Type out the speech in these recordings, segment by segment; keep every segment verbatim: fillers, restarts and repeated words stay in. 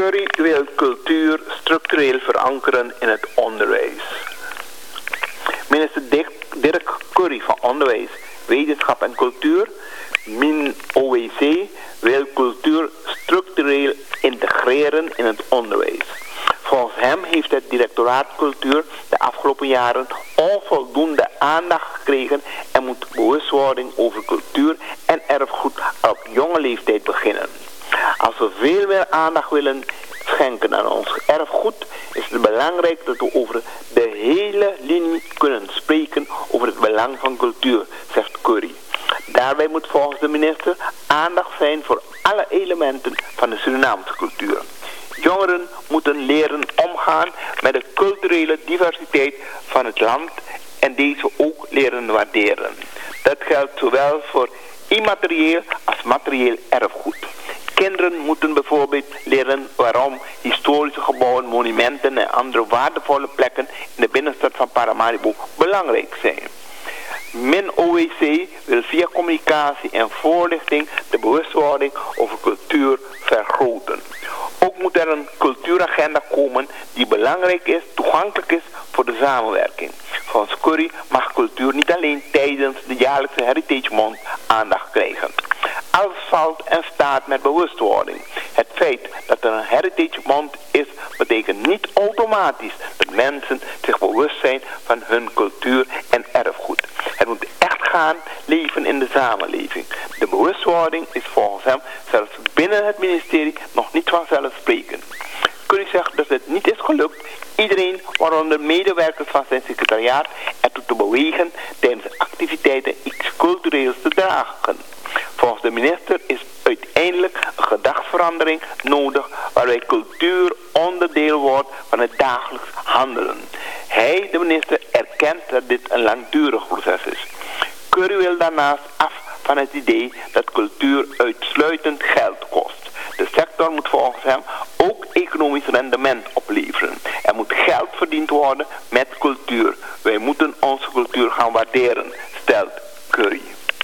Curry wil cultuur structureel verankeren in het onderwijs. Minister Dirk Curry van Onderwijs, Wetenschap en Cultuur, min O W C, wil cultuur structureel integreren in het onderwijs. Volgens hem heeft het directoraat cultuur de afgelopen jaren onvoldoende aandacht gekregen en moet bewustwording over cultuur en erfgoed op jonge leeftijd beginnen. Als we veel meer aandacht willen schenken aan ons erfgoed, is het belangrijk dat we over de hele linie kunnen spreken over het belang van cultuur, zegt Curry. Daarbij moet volgens de minister aandacht zijn voor alle elementen van de Surinaamse cultuur. Jongeren moeten leren omgaan met de culturele diversiteit van het land en deze ook leren waarderen. Dat geldt zowel voor immaterieel als materieel erfgoed. Kinderen moeten bijvoorbeeld leren waarom historische gebouwen, monumenten en andere waardevolle plekken in de binnenstad van Paramaribo belangrijk zijn. Min O W C wil via communicatie en voorlichting de bewustwording over cultuur vergroten. Ook moet er een cultuuragenda komen die belangrijk is, toegankelijk is voor de samenwerking. Volgens Curry mag cultuur niet alleen tijdens de jaarlijkse Heritage Month aandacht krijgen. Alles valt en staat met bewustwording. Het feit dat er een Heritage Month is, betekent niet automatisch dat mensen zich bewust zijn van hun cultuur en erfgoed. Het moet echt gaan leven in de samenleving. De bewustwording is volgens hem zelfs binnen het ministerie nog niet vanzelfsprekend. Curry zegt dat het niet is gelukt iedereen, waaronder medewerkers van zijn secretariaat, ertoe te bewegen tijdens de activiteiten iets cultureels te dragen. Volgens de minister is uiteindelijk een gedachtsverandering nodig waarbij cultuur onderdeel wordt van het dagelijks handelen. Hij, de minister, erkent dat dit een langdurig proces is. Curry wil daarnaast af van het idee dat cultuur uitsluitend geld kost. De sector moet volgens hem ook economisch rendement opleveren. Er moet geld verdiend worden met cultuur. Wij moeten onze cultuur gaan waarderen, stelt Curry.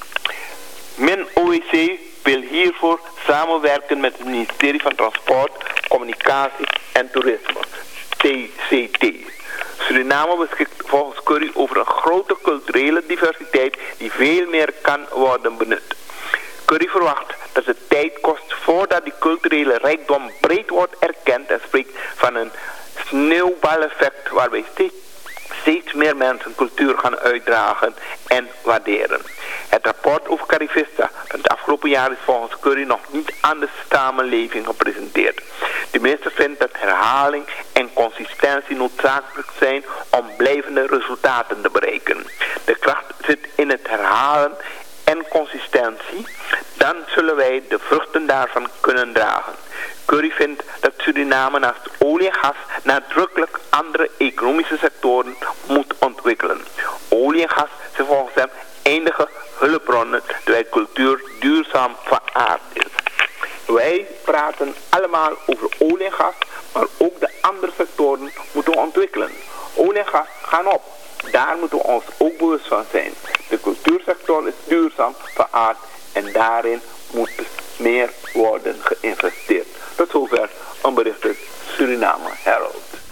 Min O W C wil hiervoor samenwerken met het ministerie van Transport, Communicatie en Toerisme, T C T. Suriname beschikt volgens Curry over een grote culturele diversiteit die veel meer kan worden benut. Curry verwacht dat het tijd kost voordat die culturele rijkdom breed wordt erkend en spreekt van een sneeuwbaleffect waarbij steeds, steeds meer mensen cultuur gaan uitdragen en waarderen. Het rapport over Carifista van het afgelopen jaar is volgens Curry nog niet aan de samenleving gepresenteerd. De minister vindt dat herhaling en consistentie noodzakelijk zijn om blijvende resultaten te bereiken. De kracht zit in het herhalen en consistentie, dan zullen wij de vruchten daarvan kunnen dragen. Curry vindt dat Suriname naast olie en gas nadrukkelijk andere economische sectoren moet ontwikkelen. Olie en gas zijn volgens hem enige hulpbronnen terwijl cultuur duurzaam van aard is. Wij praten allemaal over olie en gas, maar ook de andere sectoren moeten we ontwikkelen. Olie en gas gaan op. Daar moeten we ons ook bewust van zijn. De cultuursector is duurzaam van aard en daarin moet meer worden geïnvesteerd. Tot zover een bericht uit Suriname Herald.